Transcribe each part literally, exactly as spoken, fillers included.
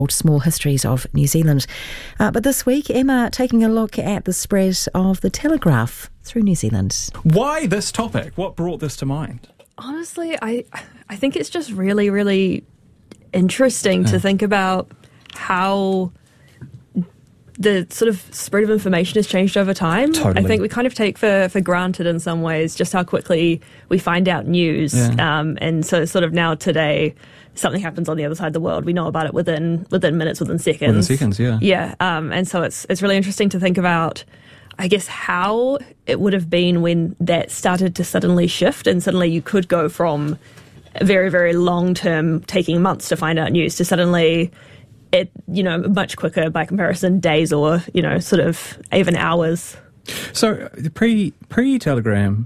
Small Histories of New Zealand. Uh, but this week, Emma taking a look at the spread of the telegraph through New Zealand. Why this topic? What brought this to mind? Honestly, I I think it's just really, really interesting to think about how the sort of spread of information has changed over time. Totally. I think we kind of take for, for granted in some ways just how quickly we find out news. Yeah. Um, and so sort of now today, something happens on the other side of the world, we know about it within within minutes, within seconds. Within seconds, yeah. Yeah, um, and so it's it's really interesting to think about, I guess, how it would have been when that started to suddenly shift and suddenly you could go from a very, very long term, taking months to find out news, to suddenly it, you know, much quicker by comparison, days or, you know, sort of even hours. So the pre, pre-telegram,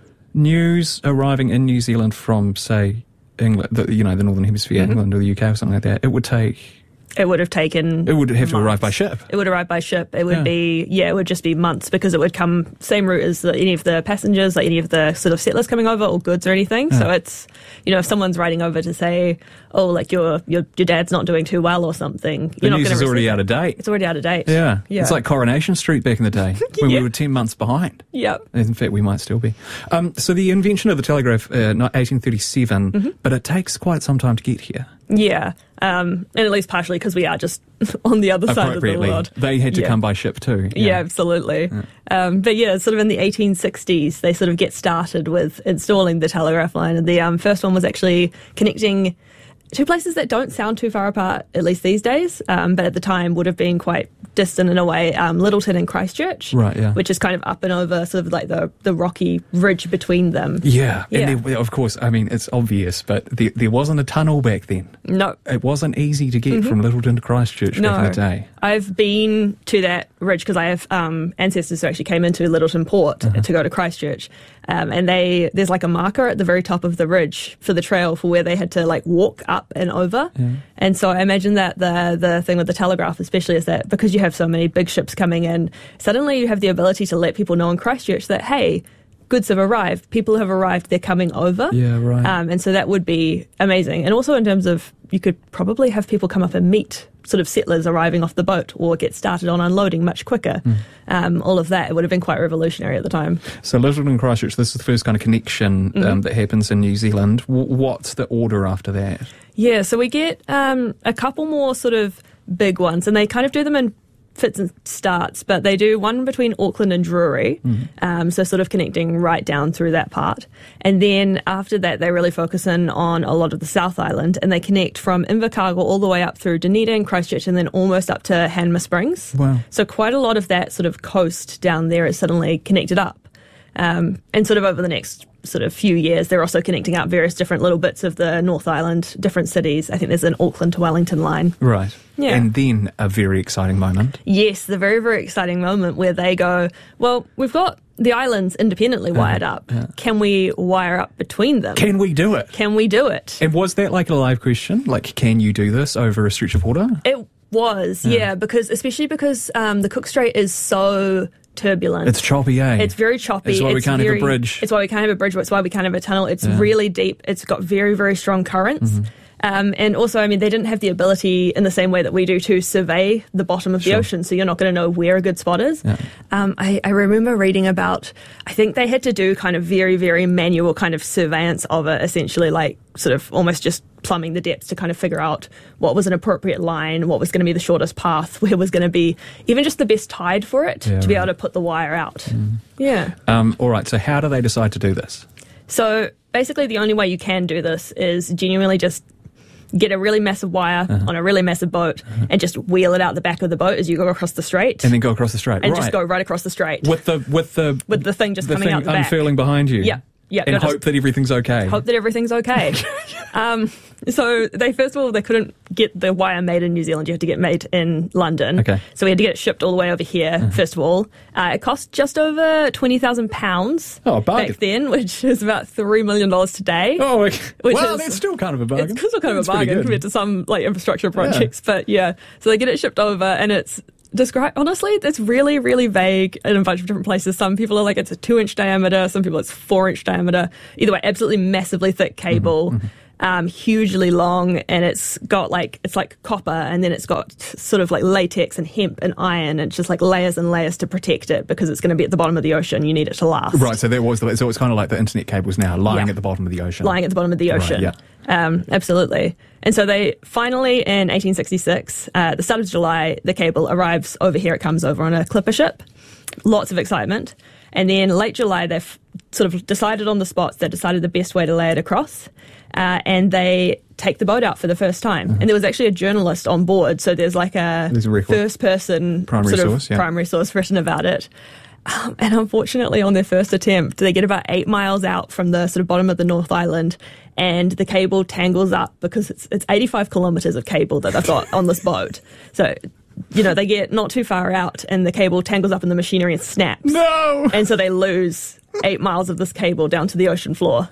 news arriving in New Zealand from, say, England, the, you know, the Northern Hemisphere, mm-hmm. England or the U K or something like that, it would take... It would have taken... It would have months. to arrive by ship. It would arrive by ship. It would Yeah. be, yeah, it would just be months because it would come same route as the, any of the passengers, like any of the sort of settlers coming over or goods or anything. Yeah. So it's, you know, if someone's writing over to say, oh, like your your, your dad's not doing too well or something, The you're not news going to is already receive out it. of date. It's already out of date. Yeah. Yeah. It's like Coronation Street back in the day when Yeah. we were ten months behind. Yep. In fact, we might still be. Um, so the invention of the telegraph, uh, eighteen thirty-seven, Mm-hmm. but it takes quite some time to get here. Yeah. Um, and at least partially because we are just on the other side of the Appropriately. world. They had to Yeah. come by ship too. Yeah, absolutely. Um, but yeah, sort of in the eighteen sixties, they sort of get started with installing the telegraph line. And the um, first one was actually connecting two places that don't sound too far apart, at least these days, um, but at the time would have been quite distant in a way, um, Littleton and Christchurch, Right, yeah. which is kind of up and over sort of like the, the rocky ridge between them. Yeah, Yeah. and there, of course, I mean, it's obvious, but there, there wasn't a tunnel back then. No. It wasn't easy to get from Littleton to Christchurch No, back in the day. I've been to that ridge because I have um, ancestors who actually came into Littleton Port Uh-huh. to go to Christchurch, um, and they there's like a marker at the very top of the ridge for the trail for where they had to like walk up and over. And so I imagine that the the thing with the telegraph, especially, is that because you have so many big ships coming in, suddenly you have the ability to let people know in Christchurch that hey, goods have arrived, people have arrived, they're coming over. Yeah, right. Um, and so that would be amazing. And also in terms of, you could probably have people come up and meet sort of settlers arriving off the boat or get started on unloading much quicker. Mm. Um, all of that, it would have been quite revolutionary at the time. So Littleton and Christchurch, this is the first kind of connection Mm-hmm. um, that happens in New Zealand. W- what's the order after that? Yeah, so we get um, a couple more sort of big ones, and they kind of do them in fits and starts, but they do one between Auckland and Drury, um, so sort of connecting right down through that part. And then after that, they really focus in on a lot of the South Island, and they connect from Invercargill all the way up through Dunedin and Christchurch, and then almost up to Hanmer Springs. Wow. So quite a lot of that sort of coast down there is suddenly connected up. Um, and sort of over the next sort of few years, they're also connecting up various different little bits of the North Island, different cities. I think there's an Auckland to Wellington line. Right. Yeah. And then a very exciting moment. Yes, the very, very exciting moment where they go, well, we've got the islands independently wired up. Can we wire up between them? Can we do it? Can we do it? And was that like a live question? Like, can you do this over a stretch of water? It was, yeah, because especially because um, the Cook Strait is so turbulent. It's choppy, eh? It's very choppy. It's why we can't have a very- bridge. It's why we can't have a bridge. It's why we can't have a tunnel. It's really deep. It's got very, very strong currents. Mm-hmm. Um, and also, I mean, they didn't have the ability in the same way that we do to survey the bottom of the Sure. ocean, so you're not going to know where a good spot is. Yeah. Um, I, I remember reading about, I think they had to do kind of very, very manual kind of surveillance of it, essentially like sort of almost just plumbing the depths to kind of figure out what was an appropriate line, what was going to be the shortest path, where was going to be even just the best tide for it Yeah, to be right. able to put the wire out. Yeah. Um, all right, so how do they decide to do this? So basically the only way you can do this is genuinely just get a really massive wire Uh-huh. on a really massive boat and just wheel it out the back of the boat as you go across the strait. And then go across the strait, and right? just go right across the strait. with the with the With the thing just the coming thing out the back. unfurling behind you. Yeah, yeah. And you're just- hope that everything's okay. hope that everything's okay. um, so they first of all they couldn't get the wire made in New Zealand. You had to get made in London. Okay. So we had to get it shipped all the way over here. First of all, uh, it cost just over twenty thousand pounds Oh, a bargain. back then, which is about three million dollars today. Oh, okay. Which well, is- that's still kind of a bargain. It's still kind of That's a pretty bargain good. compared to some like infrastructure projects, but yeah. So they get it shipped over, and it's describe honestly, it's really, really vague in a bunch of different places. Some people are like it's a two inch diameter, some people it's four inch diameter. Either way, absolutely massively thick cable. Mm-hmm, Um, hugely long, and it's got like it's like copper, and then it's got sort of like latex and hemp and iron, and it's just like layers and layers to protect it because it's going to be at the bottom of the ocean. You need it to last. Right. So there was the, so it's kind of like the internet cables now lying Yeah. at the bottom of the ocean. Lying at the bottom of the ocean. Right, yeah. Um, absolutely. And so they finally, in eighteen sixty-six, uh, at the start of July, the cable arrives over here. It comes over on a clipper ship. Lots of excitement. And then late July, they've sort of decided on the spots. They decided the best way to lay it across. Uh, and they take the boat out for the first time. Uh-huh. And there was actually a journalist on board. So there's like a, There's a record. first-person Primary sort of source, yeah. primary source written about it. Um, and unfortunately, on their first attempt, they get about eight miles out from the sort of bottom of the North Island, and the cable tangles up because it's it's eighty-five kilometres of cable that they've got on this boat. So, you know, they get not too far out, and the cable tangles up in the machinery and snaps. No! And so they lose eight miles of this cable down to the ocean floor,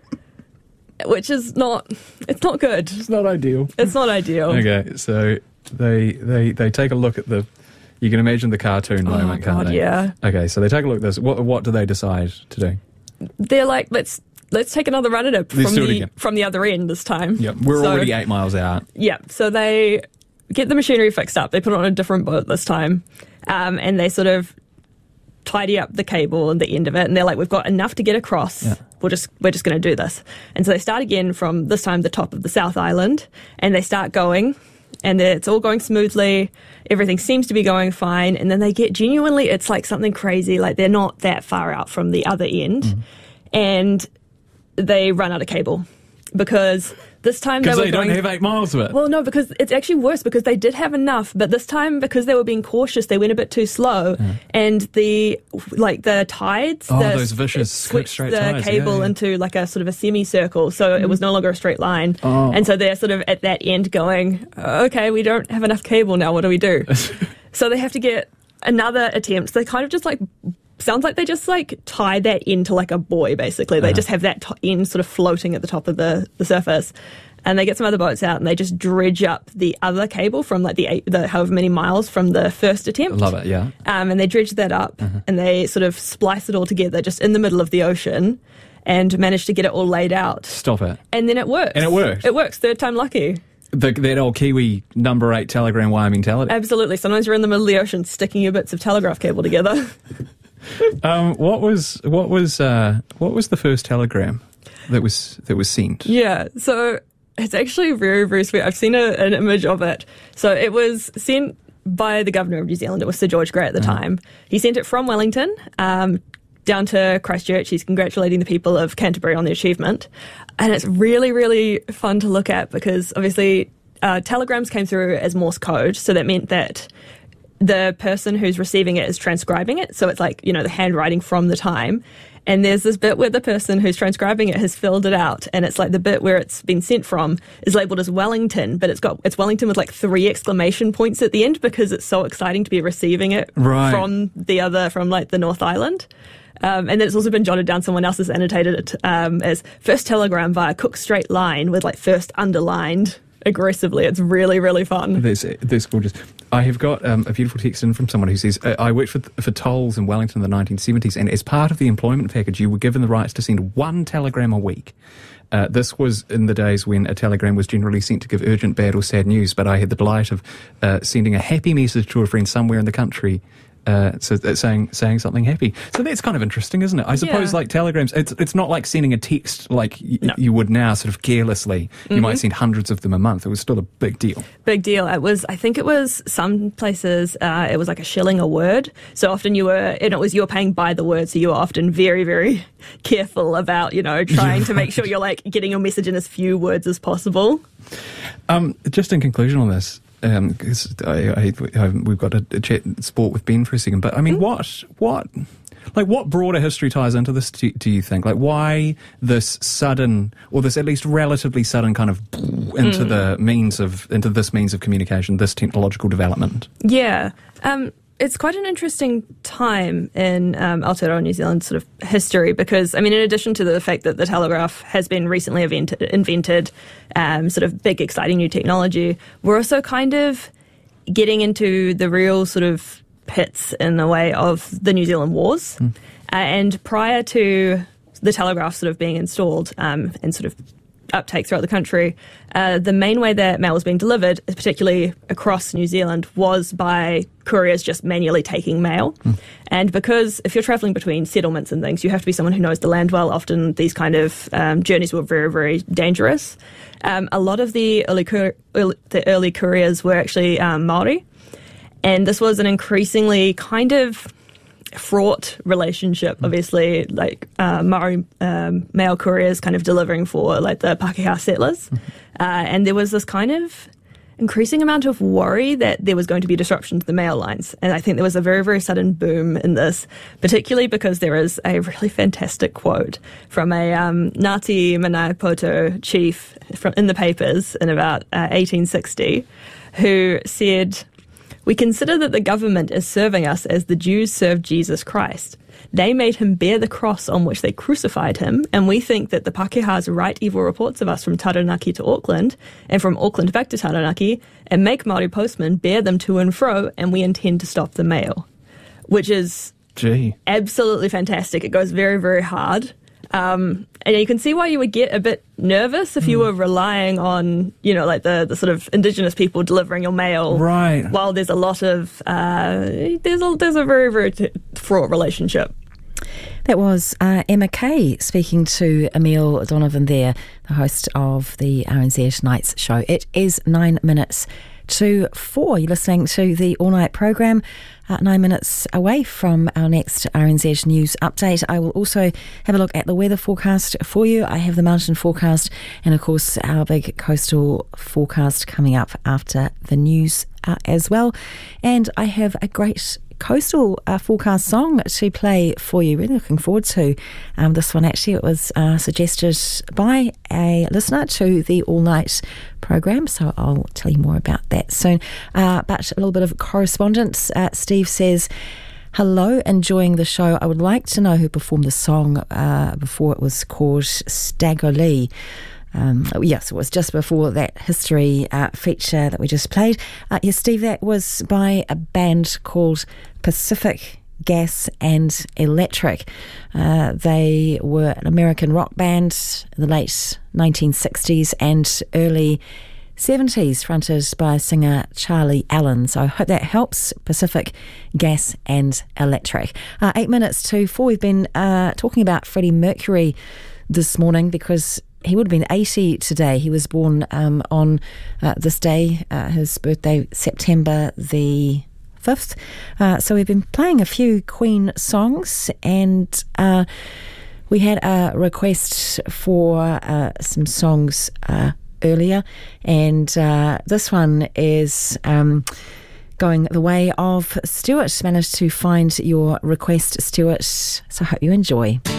which is not, it's not good. It's not ideal. It's not ideal. Okay, so they they they take a look at the. You can imagine the cartoon moment, can't Oh, God, they? yeah. Okay, so they take a look at this. What what do they decide to do? They're like, let's let's take another run at it Let's from do it the again. from the other end this time. Yeah, we're So- already eight miles out. Yeah, so they get the machinery fixed up. They put it on a different boat this time, um, and they sort of tidy up the cable and the end of it. And they're like, "We've got enough to get across. Yeah. We're just we're just going to do this." And so they start again from this time the top of the South Island, and they start going, and it's all going smoothly. Everything seems to be going fine, and then they get genuinely, it's like something crazy. Like they're not that far out from the other end, Mm-hmm. and they run out of cable because this time they Because were they, don't going, have eight miles of it. well, no, because it's actually worse because they did have enough, but this time because they were being cautious, they went a bit too slow, and the like the tides, Oh, the, those vicious it switched straight the tides, yeah, cable yeah. into like a sort of a semicircle, so it was no longer a straight line, Oh. and so they're sort of at that end going, okay, we don't have enough cable now. What do we do? So they have to get another attempt. They kind of just like. Sounds like they just like tie that into like a buoy, basically. They Uh-huh. just have that to- end sort of floating at the top of the, the surface. And they get some other boats out and they just dredge up the other cable from like the, eight, the however many miles from the first attempt. Love it, yeah. Um, and they dredge that up Uh-huh. and they sort of splice it all together just in the middle of the ocean and manage to get it all laid out. Stop it. And then it works. And it worked. It works. Third time lucky. The, that old Kiwi number eight telegram wire mentality. Absolutely. Sometimes you're in the middle of the ocean sticking your bits of telegraph cable together. Um, what was what was uh, what was the first telegram that was that was sent? Yeah, so it's actually very, very sweet. I've seen a, an image of it. So it was sent by the Governor of New Zealand. It was Sir George Grey at the Uh-huh. time. He sent it from Wellington um, down to Christchurch. He's congratulating the people of Canterbury on the achievement. And it's really, really fun to look at because obviously uh, telegrams came through as Morse code. So that meant that the person who's receiving it is transcribing it. So it's like, you know, the handwriting from the time. And there's this bit where the person who's transcribing it has filled it out. And it's like the bit where it's been sent from is labelled as Wellington, but it's got, it's Wellington with like three exclamation points at the end because it's so exciting to be receiving it Right. from the other, from like the North Island. Um, and then it's also been jotted down. Someone else has annotated it um, as first telegram via Cook Straight Line with like first underlined aggressively. It's really, really fun. That's, that's gorgeous. I have got um, a beautiful text in from someone who says, uh, I worked for, for tolls in Wellington in the nineteen seventies, and as part of the employment package, you were given the rights to send one telegram a week. Uh, this was in the days when a telegram was generally sent to give urgent, bad or sad news, but I had the delight of uh, sending a happy message to a friend somewhere in the country. Uh, so uh, saying saying something happy. So that's kind of interesting, isn't it? I suppose Yeah. like telegrams, it's it's not like sending a text like y- No. you would now, sort of carelessly. You Mm-hmm. might send hundreds of them a month. It was still a big deal. Big deal. It was, I think it was some places, uh, it was like a shilling a word. So often you were, and it was, you were paying by the word. So you were often very, very careful about, you know, trying to make sure you're like getting your message in as few words as possible. Um, just in conclusion on this, because I, I, I, we've got a, a chat sport with Ben for a second, but I mean, what, what, like, what broader history ties into this? Do, do you think? Like, why this sudden, or this at least relatively sudden kind of into Mm. the means of into this means of communication, this technological development? Yeah. Um, it's quite an interesting time in um, Aotearoa New Zealand sort of history because, I mean, in addition to the fact that the telegraph has been recently invented, invented um, sort of big, exciting new technology, we're also kind of getting into the real sort of pits in the way of the New Zealand wars. Mm. Uh, and prior to the telegraph sort of being installed um, and sort of uptake throughout the country, uh, the main way that mail was being delivered, particularly across New Zealand, was by couriers just manually taking mail. Mm. And because if you're travelling between settlements and things, you have to be someone who knows the land well. Often these kind of um, journeys were very, very dangerous. Um, a lot of the early, cour- early, the early couriers were actually um, Māori. And this was an increasingly kind of fraught relationship, obviously, like uh, Maori um, mail couriers kind of delivering for like the Pākehā settlers. Mm-hmm. Uh, and there was this kind of increasing amount of worry that there was going to be disruption to the mail lines. And I think there was a very, very sudden boom in this, particularly because there is a really fantastic quote from a um, Ngāti Manapoto chief from, in the papers in about uh, eighteen sixty, who said, "We consider that the government is serving us as the Jews served Jesus Christ. They made him bear the cross on which they crucified him, and we think that the Pākehās write evil reports of us from Taranaki to Auckland, and from Auckland back to Taranaki, and make Māori postmen bear them to and fro, and we intend to stop the mail." Which is Gee. absolutely fantastic. It goes very, very hard. Um, and you can see why you would get a bit nervous if you mm. were relying on, you know, like the, the sort of Indigenous people delivering your mail. Right. While there's a lot of, uh, there's a, there's a very, very t- fraught relationship. That was uh, Emma Kay speaking to Emile Donovan there, the host of the R N Z Nights show. It is nine minutes to four. You're listening to the All Night programme, uh, nine minutes away from our next R N Z News update. I will also have a look at the weather forecast for you. I have the mountain forecast and, of course, our big coastal forecast coming up after the news uh, as well. And I have a great coastal uh, forecast song to play for you. Really looking forward to um, this one. Actually, it was uh, suggested by a listener to the All Night programme, so I'll tell you more about that soon. Uh, but a little bit of correspondence. Uh, Steve says, "Hello, enjoying the show. I would like to know who performed the song uh, before it was called Staggerlee." Um, yes, it was just before that history uh, feature that we just played. Uh, yes, Steve, that was by a band called Pacific Gas and Electric. Uh, they were an American rock band in the late nineteen sixties and early seventies, fronted by singer Charlie Allen. So I hope that helps. Pacific Gas and Electric. Uh, eight minutes to four. We've been uh, talking about Freddie Mercury this morning because he would have been eighty today. He was born um, on uh, this day, uh, his birthday, September the fifth. Uh, so we've been playing a few Queen songs, and uh, we had a request for uh, some songs uh, earlier, and uh, this one is um, going the way of Stuart. Managed to find your request, Stuart, so I hope you enjoy.